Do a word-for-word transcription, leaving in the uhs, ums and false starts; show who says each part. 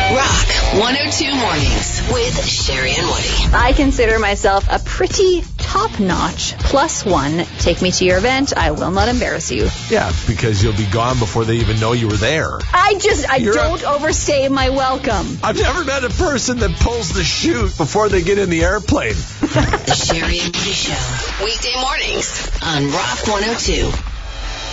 Speaker 1: Rock one oh two Mornings with Sherry and Woody.
Speaker 2: I consider myself a pretty top-notch plus one. Take me to your event. I will not embarrass you.
Speaker 3: Yeah, because you'll be gone before they even know you were there.
Speaker 2: I just, I
Speaker 3: You're
Speaker 2: don't
Speaker 3: a-
Speaker 2: overstay my welcome.
Speaker 3: I've never met a person that pulls the chute before they get in the airplane.
Speaker 1: The Sherry and Woody Show. Weekday mornings on Rock one oh two.